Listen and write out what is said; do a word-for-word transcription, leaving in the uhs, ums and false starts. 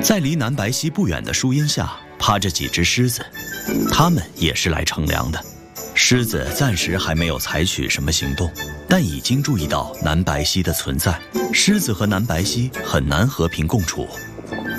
在离南白溪不远的树荫下，趴着几只狮子，它们也是来乘凉的。狮子暂时还没有采取什么行动，但已经注意到南白溪的存在。狮子和南白溪很难和平共处。